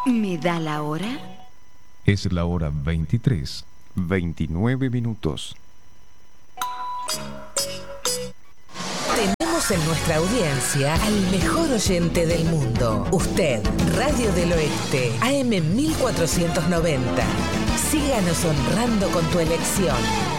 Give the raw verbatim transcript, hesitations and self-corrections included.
¿Me da la hora? Es la hora veintitrés, veintinueve minutos. Tenemos en nuestra audiencia al mejor oyente del mundo. Usted, Radio del Oeste, A M mil cuatrocientos noventa. Síganos honrando con tu elección.